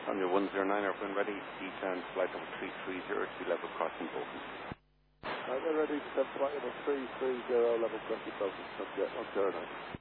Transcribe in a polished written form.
On your 109 airplane ready, descend flight number 330 to level crossing Bolton. We're ready to flight number 330, level crossing Bolton, subject 109.